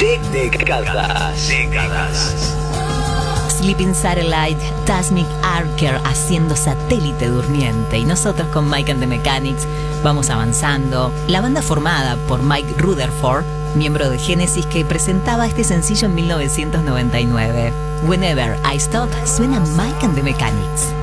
Décadas. Sleeping Satellite, Tasmic Archer haciendo Satélite Durmiente, y nosotros con Mike and the Mechanics vamos avanzando. La banda formada por Mike Rutherford, miembro de Genesis, que presentaba este sencillo en 1999. Whenever I Stop, suena Mike and the Mechanics.